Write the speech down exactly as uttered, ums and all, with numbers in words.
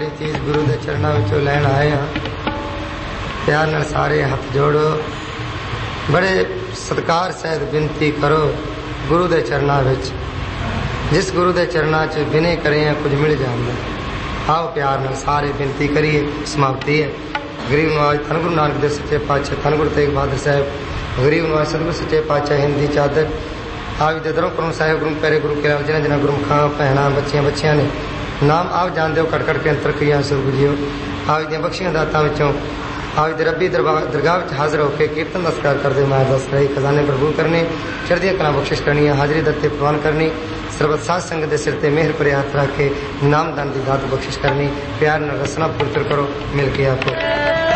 ਜਿਹੜੀ ਚੀਜ਼ ਗੁਰੂ ਦੇ ਚਰਨਾਂ ਵਿੱਚੋਂ ਲੈਣ ਆਏ ਹਾਂ, ਪਿਆਰ ਨਾਲ ਸਾਰੇ ਹੱਥ ਜੋੜੋ, ਬੜੇ ਸਤਿਕਾਰ ਸਹਿਤ ਬੇਨਤੀ ਕਰੋ ਗੁਰੂ ਦੇ ਚਰਨਾਂ ਵਿੱਚ। ਜਿਸ ਗੁਰੂ ਦੇ ਚਰਨਾਂ 'ਚ ਬਿਨੇ ਕਰੇ ਆ ਕੁਝ ਮਿਲ ਜਾਂਦਾ। ਆਓ ਪਿਆਰ ਨਾਲ ਸਾਰੇ ਬੇਨਤੀ ਕਰੀਏ। ਸਮਾਪਤੀ ਹੈ। ਗਰੀਬ ਨਵਾਜ ਧੰਨ ਗੁਰੂ ਨਾਨਕ ਦੇਵ ਸੱਚੇ ਪਾਤਸ਼ਾਹ, ਧੰਨ ਗੁਰੂ ਤੇਗ ਬਹਾਦਰ ਸਾਹਿਬ, ਗਰੀਬ ਨਵਾਜ ਸਤਿਗੁਰੂ ਸੱਚੇ ਪਾਤਸ਼ਾਹ ਹਿੰਦੀ ਚਾਦਰ ਆਪ ਦੇ ਦਰੋਂ ਕਰਮ ਸਾਹਿਬ ਗੁਰੂ ਪਿਆਰੇ ਗੁਰੂ ਕੇ ਜਿਹਨਾਂ ਜਿਹਨਾਂ ਗੁਰਮੁਖਾਂ ਭੈਣਾਂ ਬੱਚੀਆਂ ਬੱਚਿਆਂ ਨੇ ਨਾਮ ਆਪ ਜਾਣਦੇ ਹੋ ਕਟ ਕਟ ਕੇ ਅੰਤਰ ਕਈਆਂ ਸੁਰਗ ਜੀਓ। ਆਪ ਦੀਆਂ ਬਖਸ਼ੀਆਂ ਦਾਤਾਂ ਵਿੱਚੋਂ ਆਪ ਦੇ ਰੱਬੀ ਦਰਬਾਰ ਦਰਗਾਹ ਵਿੱਚ ਹਾਜ਼ਰ ਹੋ ਕੇ ਕੀਰਤਨ ਦਾ ਸਤਿਕਾਰ ਕਰਦੇ ਮੈਂ ਦੱਸ ਰਹੀ ਖਜ਼ਾਨੇ ਪ੍ਰਭੂ ਕਰਨੇ, ਚੜ੍ਹਦੀਆਂ ਕਲਾਂ ਬਖਸ਼ਿਸ਼ ਕਰਨੀ, ਹਾਜ਼ਰੀ ਦਿੱਤੇ ਪ੍ਰਵਾਨ ਕਰਨੀ, ਸਰਬਤ ਸਾਧ ਸੰਗਤ ਦੇ ਸਿਰ ਤੇ ਮਿਹਰ ਭਰੇ ਹੱਥ ਰੱਖ ਕੇ ਨਾਮਦਾਨ ਦੀ ਦਾਤ ਬਖਸ਼ਿਸ਼ ਕਰਨੀ। ਪਿਆਰ ਨਾਲ ਰਸਨਾ ਪੁੱਤਰ ਕਰੋ ਮਿਲ ਕੇ ਆਪੋ।